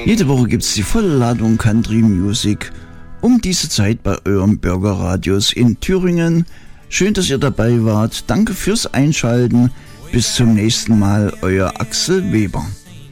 Jede Woche gibt's die volle Ladung Country Music um diese Zeit bei eurem Bürgerradios in Thüringen. Schön, dass ihr dabei wart. Danke fürs Einschalten. Bis zum nächsten Mal, euer Axel Weber.